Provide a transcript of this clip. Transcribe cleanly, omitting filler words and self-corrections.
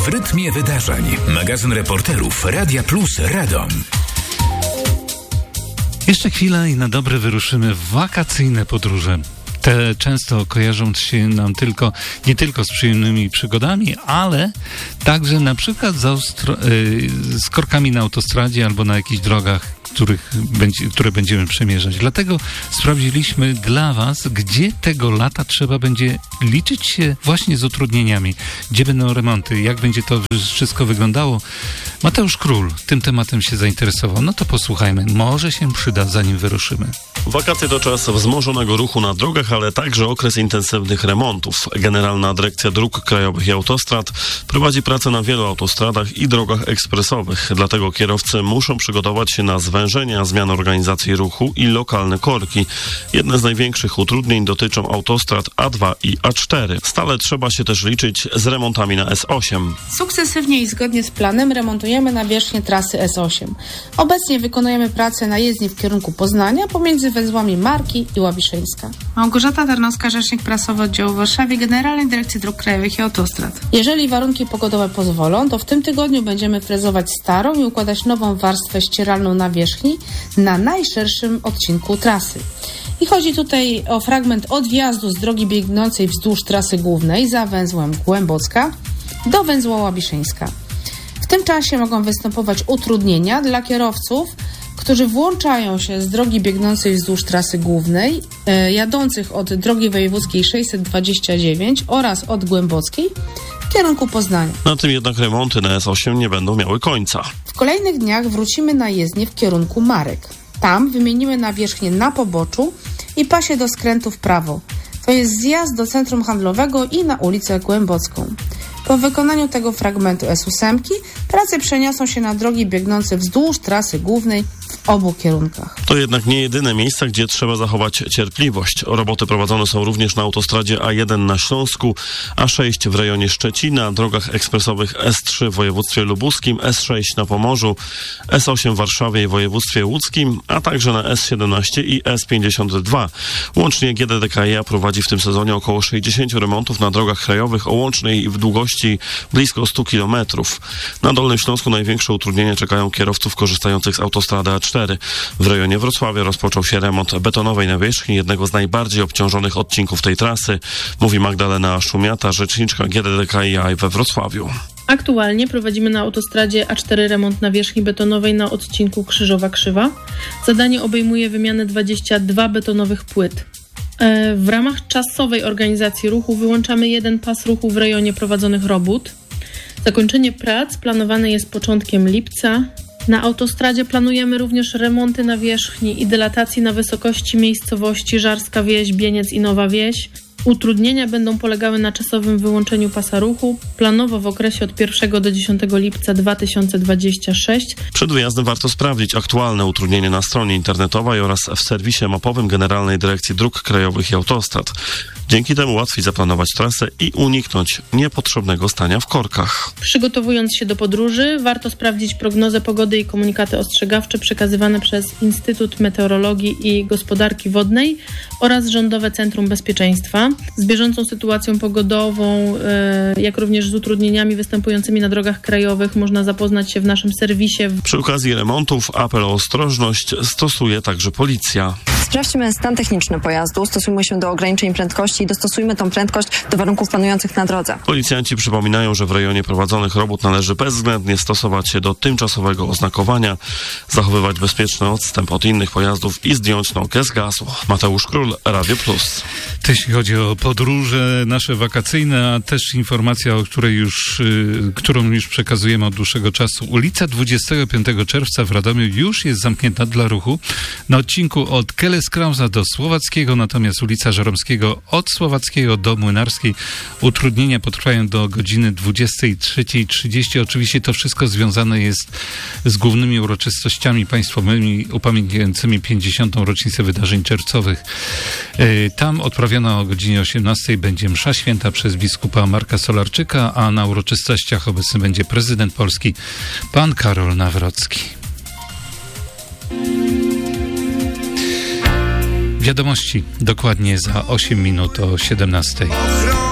w rytmie wydarzeń. Magazyn reporterów Radia Plus Radom. Jeszcze chwila i na dobre wyruszymy w wakacyjne podróże. Te często kojarzą się nam nie tylko z przyjemnymi przygodami, ale także na przykład z korkami na autostradzie albo na jakichś drogach, które będziemy przemierzać. Dlatego sprawdziliśmy dla Was, gdzie tego lata trzeba będzie liczyć się właśnie z utrudnieniami, gdzie będą remonty, jak będzie to wszystko wyglądało. Mateusz Król tym tematem się zainteresował. No to posłuchajmy. Może się przyda, zanim wyruszymy. Wakacje to czas wzmożonego ruchu na drogach, ale także okres intensywnych remontów. Generalna Dyrekcja Dróg Krajowych i Autostrad prowadzi pracę na wielu autostradach i drogach ekspresowych. Dlatego kierowcy muszą przygotować się na zwężenia, zmian organizacji ruchu i lokalne korki. Jedne z największych utrudnień dotyczą autostrad A2 i A4. Stale trzeba się też liczyć z remontami na S8. Sukcesywnie i zgodnie z planem remontujemy nawierzchnię trasy S8. Obecnie wykonujemy pracę na jezdni w kierunku Poznania pomiędzy węzłami Marki i Ławiszyńska. Małgorzata Tarnowska, rzecznik prasowy oddziału w Warszawie, Generalnej Dyrekcji Dróg Krajowych i Autostrad. Jeżeli warunki pogodowe pozwolą, to w tym tygodniu będziemy frezować starą i układać nową warstwę ścieralną nawierzchni na najszerszym odcinku trasy. I chodzi tutaj o fragment od wjazdu z drogi biegnącej wzdłuż trasy głównej za węzłem Głębocka do węzła Ławiszyńska. W tym czasie mogą występować utrudnienia dla kierowców, którzy włączają się z drogi biegnącej wzdłuż trasy głównej, jadących od drogi wojewódzkiej 629 oraz od Głębockiej w kierunku Poznania. Na tym jednak remonty na S8 nie będą miały końca. W kolejnych dniach wrócimy na jezdnię w kierunku Marek. Tam wymienimy nawierzchnię na poboczu i pasie do skrętu w prawo. To jest zjazd do centrum handlowego i na ulicę Głębocką. Po wykonaniu tego fragmentu S8 prace przeniosą się na drogi biegnące wzdłuż trasy głównej w obu kierunkach. To jednak nie jedyne miejsca, gdzie trzeba zachować cierpliwość. Roboty prowadzone są również na autostradzie A1 na Śląsku, A6 w rejonie Szczecina, drogach ekspresowych S3 w województwie lubuskim, S6 na Pomorzu, S8 w Warszawie i województwie łódzkim, a także na S17 i S52. Łącznie GDDKiA prowadzi w tym sezonie około 60 remontów na drogach krajowych o łącznej długości blisko 100 km. Na Dolnym Śląsku największe utrudnienia czekają kierowców korzystających z autostrady A4. W rejonie Wrocławia rozpoczął się remont betonowej nawierzchni, jednego z najbardziej obciążonych odcinków tej trasy, mówi Magdalena Szumiata, rzeczniczka GDDKiA we Wrocławiu. Aktualnie prowadzimy na autostradzie A4 remont nawierzchni betonowej na odcinku Krzyżowa-Krzywa. Zadanie obejmuje wymianę 22 betonowych płyt. W ramach czasowej organizacji ruchu wyłączamy jeden pas ruchu w rejonie prowadzonych robót. Zakończenie prac planowane jest początkiem lipca. Na autostradzie planujemy również remonty nawierzchni i dylatacji na wysokości miejscowości Żarska Wieś, Bieniec i Nowa Wieś. Utrudnienia będą polegały na czasowym wyłączeniu pasa ruchu, planowo w okresie od 1 do 10 lipca 2026. Przed wyjazdem warto sprawdzić aktualne utrudnienia na stronie internetowej oraz w serwisie mapowym Generalnej Dyrekcji Dróg Krajowych i Autostrad. Dzięki temu łatwiej zaplanować trasę i uniknąć niepotrzebnego stania w korkach. Przygotowując się do podróży, warto sprawdzić prognozę pogody i komunikaty ostrzegawcze przekazywane przez Instytut Meteorologii i Gospodarki Wodnej oraz Rządowe Centrum Bezpieczeństwa. Z bieżącą sytuacją pogodową, jak również z utrudnieniami występującymi na drogach krajowych można zapoznać się w naszym serwisie. Przy okazji remontów apel o ostrożność stosuje także policja. Sprawdźmy stan techniczny pojazdu, stosujmy się do ograniczeń prędkości i dostosujmy tą prędkość do warunków panujących na drodze. Policjanci przypominają, że w rejonie prowadzonych robót należy bezwzględnie stosować się do tymczasowego oznakowania, zachowywać bezpieczny odstęp od innych pojazdów i zdjąć nogę z gazu. Mateusz Król, Radio Plus. Jeśli chodzi o podróże nasze wakacyjne, a też informacja, którą już przekazujemy od dłuższego czasu. Ulica 25 czerwca w Radomiu już jest zamknięta dla ruchu. Na odcinku od Keleskrausa do Słowackiego, natomiast ulica Żeromskiego od Słowackiego do Młynarskiej utrudnienia potrwają do godziny 23:30. Oczywiście to wszystko związane jest z głównymi uroczystościami państwowymi upamiętniającymi 50. rocznicę wydarzeń czerwcowych. Tam odprawiona o godzinie 18 będzie msza święta przez biskupa Marka Solarczyka, a na uroczystościach obecny będzie prezydent Polski, pan Karol Nawrocki. Wiadomości dokładnie za 8 minut o 17.